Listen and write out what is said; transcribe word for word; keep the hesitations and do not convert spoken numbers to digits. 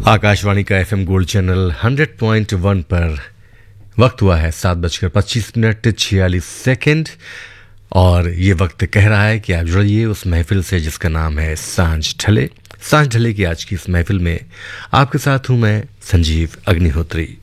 आकाशवाणी का FM gold channel hundred point one पर वक्त हुआ है सात बजकर पच्चीस मिनट छियालीस सेकेंड और ये वक्त कह रहा है कि आप जुड़िए उस महफिल से जिसका नाम है सांझ ढले। सांझ ढले की आज की इस महफिल में आपके साथ हूं मैं संजीव अग्निहोत्री।